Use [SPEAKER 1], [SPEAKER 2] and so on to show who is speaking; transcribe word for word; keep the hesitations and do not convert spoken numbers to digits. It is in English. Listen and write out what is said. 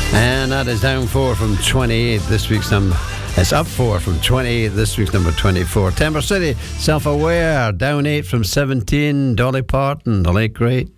[SPEAKER 1] And that is down four from twenty-eight. This week's number. It's up four from twenty-eight. This week's number twenty-four. Timber City, Self-Aware, down eight from seventeen. Dolly Parton, the late great.